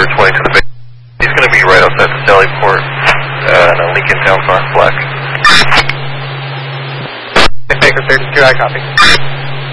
20 to the base. He's going to be right outside the Sallyport in a Lincoln Town car, black. Baker 32, I copy.